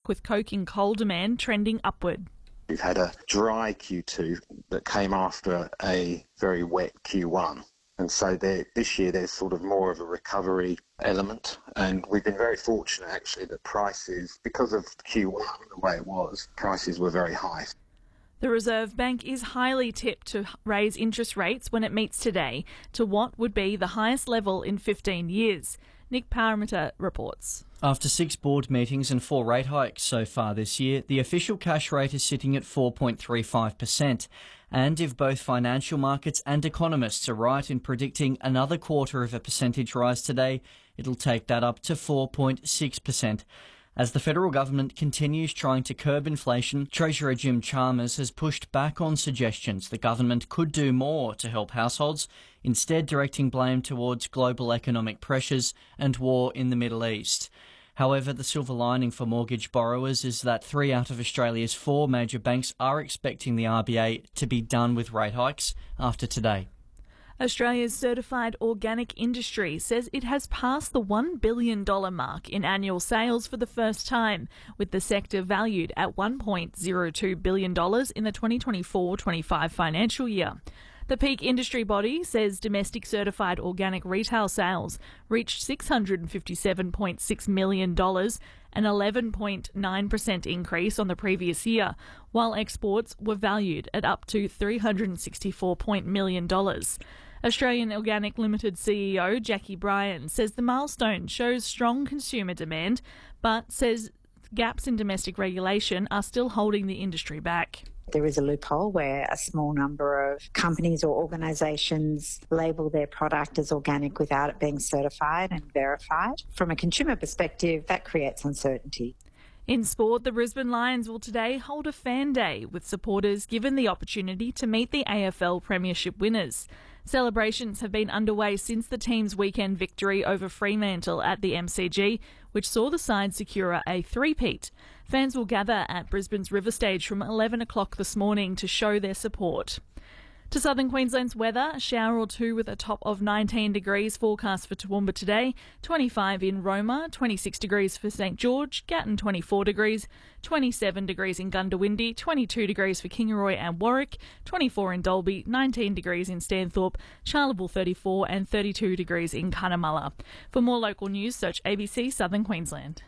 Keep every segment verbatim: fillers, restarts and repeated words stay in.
with coking coal demand trending upward. We've had a dry Q two that came after a very wet Q one. And so there, this year there's sort of more of a recovery element. And we've been very fortunate, actually, that prices, because of Q one, the way it was, prices were very high. The Reserve Bank is highly tipped to raise interest rates when it meets today to what would be the highest level in fifteen years. Nick Parramatta reports. After six board meetings and four rate hikes so far this year, the official cash rate is sitting at four point three five percent. And if both financial markets and economists are right in predicting another quarter of a percentage rise today, it'll take that up to four point six percent. As the federal government continues trying to curb inflation, Treasurer Jim Chalmers has pushed back on suggestions the government could do more to help households, instead directing blame towards global economic pressures and war in the Middle East. However, the silver lining for mortgage borrowers is that three out of Australia's four major banks are expecting the R B A to be done with rate hikes after today. Australia's certified organic industry says it has passed the one billion dollars mark in annual sales for the first time, with the sector valued at one point zero two billion dollars in the twenty twenty-four twenty-five financial year. The peak industry body says domestic certified organic retail sales reached six hundred fifty-seven point six million dollars, an eleven point nine percent increase on the previous year, while exports were valued at up to three hundred sixty-four million dollars. Australian Organic Limited C E O Jackie Bryan says the milestone shows strong consumer demand, but says gaps in domestic regulation are still holding the industry back. There is a loophole where a small number of companies or organisations label their product as organic without it being certified and verified. From a consumer perspective, that creates uncertainty. In sport, the Brisbane Lions will today hold a fan day, with supporters given the opportunity to meet the A F L Premiership winners. Celebrations have been underway since the team's weekend victory over Fremantle at the M C G, which saw the side secure a three-peat. Fans will gather at Brisbane's River Stage from eleven o'clock this morning to show their support. To southern Queensland's weather, a shower or two with a top of nineteen degrees forecast for Toowoomba today, twenty-five in Roma, twenty-six degrees for St George, Gatton twenty-four degrees, twenty-seven degrees in Gundawindi, twenty-two degrees for Kingaroy and Warwick, twenty-four in Dalby, nineteen degrees in Stanthorpe, Charleville thirty-four and thirty-two degrees in Cunnamulla. For more local news, search A B C Southern Queensland.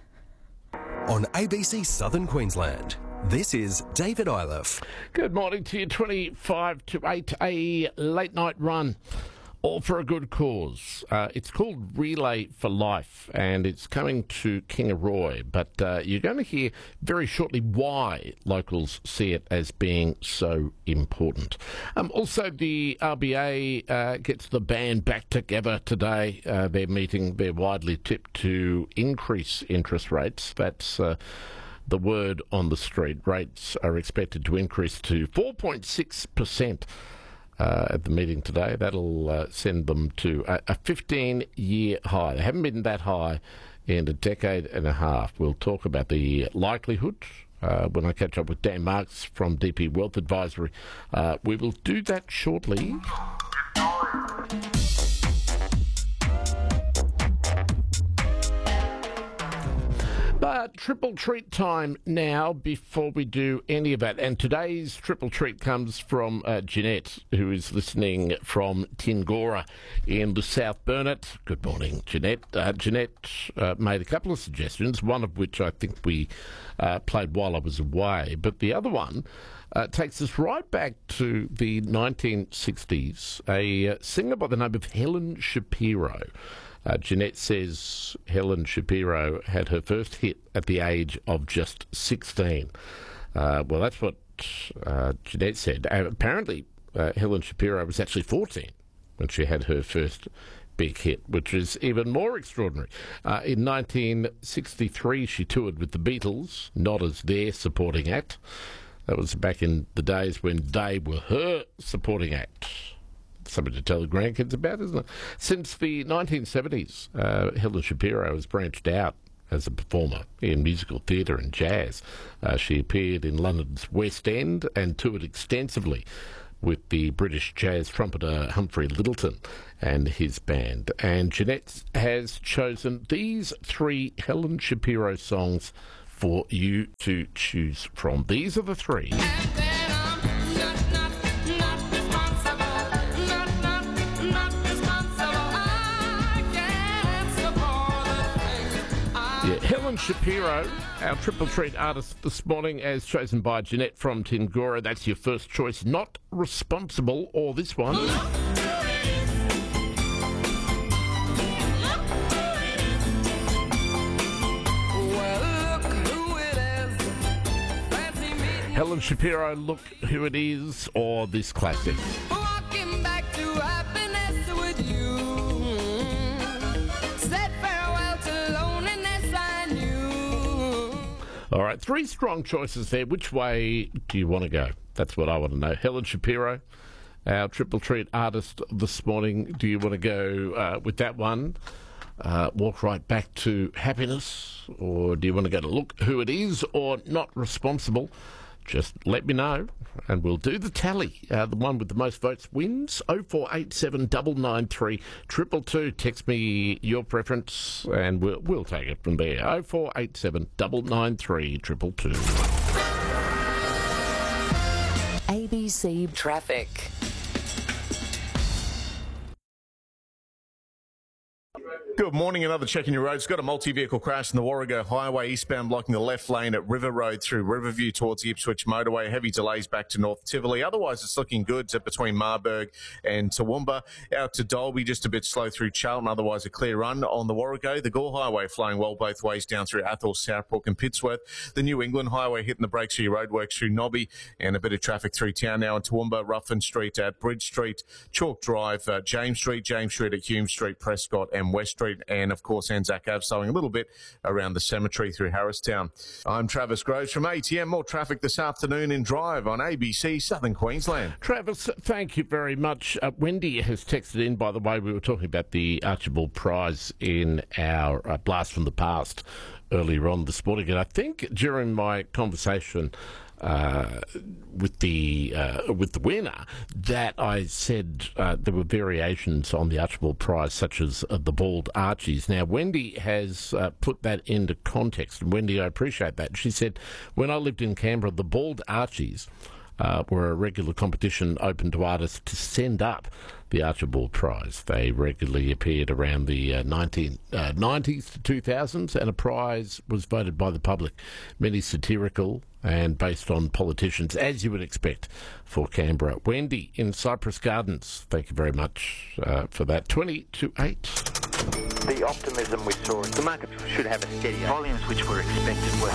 On A B C Southern Queensland, this is David Iliff. Good morning to you. twenty-five to eight, a late night run, all for a good cause. Uh, it's called Relay for Life, and it's coming to Kingaroy, but uh, you're going to hear very shortly why locals see it as being so important. Um, also, the R B A uh, gets the band back together today. Uh, they're meeting. They're widely tipped to increase interest rates. That's Uh, the word on the street. Rates are expected to increase to four point six percent uh, at the meeting today. That'll uh, send them to a fifteen-year high. They haven't been that high in a decade and a half. We'll talk about the likelihood uh, when I catch up with Dan Marks from D P Wealth Advisory. Uh, we will do that shortly. But triple treat time now before we do any of that. And today's triple treat comes from uh, Jeanette, who is listening from Tingora in the South Burnett. Good morning, Jeanette. Uh, Jeanette uh, made a couple of suggestions, one of which I think we uh, played while I was away. But the other one uh, takes us right back to the nineteen sixties. A uh, singer by the name of Helen Shapiro. Uh, Jeanette says Helen Shapiro had her first hit at the age of just sixteen. Uh, well, that's what uh, Jeanette said. Uh, apparently, uh, Helen Shapiro was actually fourteen when she had her first big hit, which is even more extraordinary. Uh, in nineteen sixty-three, she toured with the Beatles, not as their supporting act. That was back in the days when they were her supporting act. Something to tell the grandkids about, isn't it? Since the nineteen seventies, uh, Helen Shapiro has branched out as a performer in musical theatre and jazz. Uh, she appeared in London's West End and toured extensively with the British jazz trumpeter Humphrey Lyttelton and his band. And Jeanette has chosen these three Helen Shapiro songs for you to choose from. These are the three. Yeah, Helen Shapiro, our Triple Treat artist this morning, as chosen by Jeanette from Tingora. That's your first choice. Not Responsible, or this one. Helen Shapiro, Look Who It Is, or this classic. Walking back to happiness with you. Said farewell to loneliness I knew. All right, three strong choices there. Which way do you want to go? That's what I want to know. Helen Shapiro, our Triple Treat artist this morning. Do you want to go uh, with that one? Uh, walk right back to happiness? Or do you want to go to Look Who It Is, or Not Responsible? Just let me know, and we'll do the tally. Uh, the one with the most votes wins. oh four eight seven, nine nine three, two two two. Text me your preference, and we'll, we'll take it from there. oh four eight seven, nine nine three, two two two. A B C Traffic. Good morning. Another check in your roads. Got a multi-vehicle crash in the Warrego Highway eastbound, blocking the left lane at River Road through Riverview towards the Ipswich motorway. Heavy delays back to North Tivoli. Otherwise, it's looking good between Marburg and Toowoomba. Out to Dalby, just a bit slow through Charlton. Otherwise, a clear run on the Warrego. The Gore Highway flowing well both ways down through Athol, Southbrook and Pittsworth. The New England Highway hitting the brakes for your roadworks through Nobby, and a bit of traffic through town now in Toowoomba. Ruffin Street at Bridge Street, Chalk Drive, uh, James Street, James Street at Hume Street, Prescott and West Street, and of course Anzac Ave slowing a little bit around the cemetery through Harristown. I'm Travis Groves from A T M. More traffic this afternoon in Drive on A B C Southern Queensland. Travis, thank you very much. Uh, Wendy has texted in, by the way. We were talking about the Archibald Prize in our uh, Blast from the Past earlier on this morning, and I think during my conversation Uh, with the uh, with the winner, that I said uh, there were variations on the Archibald Prize, such as uh, the bald Archies. Now, Wendy has uh, put that into context, and Wendy, I appreciate that. She said, when I lived in Canberra, the bald Archies uh, were a regular competition open to artists to send up the Archibald Prize. They regularly appeared around the uh, nineteen nineties to two thousands, and a prize was voted by the public, many satirical and based on politicians, as you would expect for Canberra. Wendy in Cypress Gardens, thank you very much uh, for that. twenty to eight. The optimism we saw, the market should have a steady volumes which were expected were.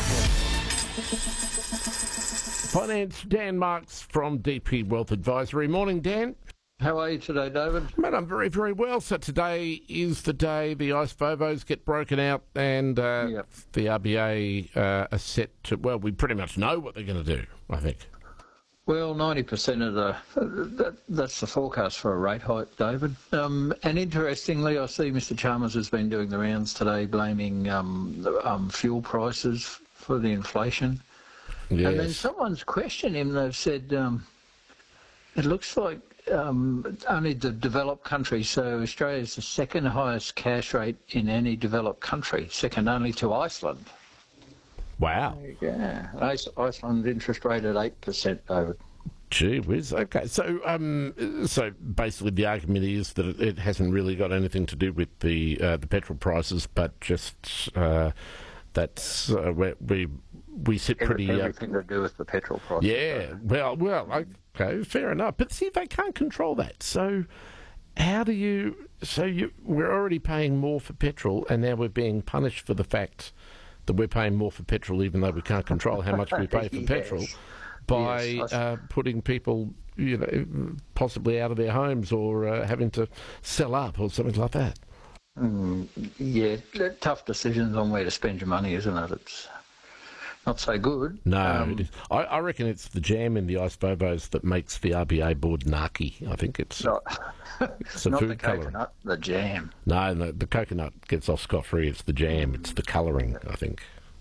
Finance, Dan Marks from D P Wealth Advisory. Morning, Dan. How are you today, David? Mate, I'm very, very well. So today is the day the ice Vovos get broken out, and uh, yep. the R B A uh, are set to, well, we pretty much know what they're going to do, I think. Well, ninety percent of the, that, that's the forecast for a rate hike, David. Um, and interestingly, I see Mister Chalmers has been doing the rounds today, blaming um, the, um, fuel prices for the inflation. Yes. And then someone's questioned him. They've said, um, it looks like Um, only the developed countries, so Australia is the second highest cash rate in any developed country, second only to Iceland. Wow. Yeah, Iceland's interest rate at eight percent, David. Gee whiz, okay. So um, so basically the argument is that it, it hasn't really got anything to do with the uh, the petrol prices, but just uh, that's uh, where we we sit pretty... Everything, everything uh, to do with the petrol prices. Yeah, well, well, okay, fair enough. But see, they can't control that. So how do you... So you, we're already paying more for petrol, and now we're being punished for the fact that we're paying more for petrol, even though we can't control how much we pay for yes. petrol, by yes, uh, putting people, you know, possibly out of their homes, or uh, having to sell up or something like that. Mm, yeah, tough decisions on where to spend your money, isn't it? It's not so good. No, um, it is. I, I reckon it's the jam in the ice Vovos that makes the R B A board narky. I think it's, not, it's the not food the colouring. Coconut, the jam. No, no, the coconut gets off scot-free. It's the jam. It's the colouring, I think.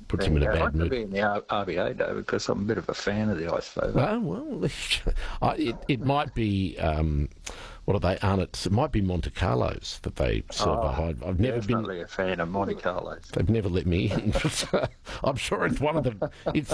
puts him in a I'd bad like to mood. be in the R- RBA, David, because I'm a bit of a fan of the ice favour. Well, well, I- it, it might be, um, what are they, Arnott's? It might be Monte Carlos that they sell Oh, behind. I've never been. Definitely a fan of Monte Carlos. They've never let me in. But, uh, I'm sure it's one of the. It's